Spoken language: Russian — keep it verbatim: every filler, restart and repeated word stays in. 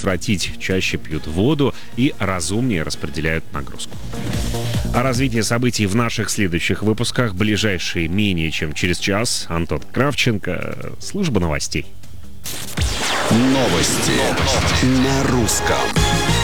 предотвратить, чаще пьют воду и разумнее распределяют нагрузку. О развитии событий в наших следующих выпусках, ближайшие менее чем через час. Антон Кравченко, служба новостей. Новости на русском.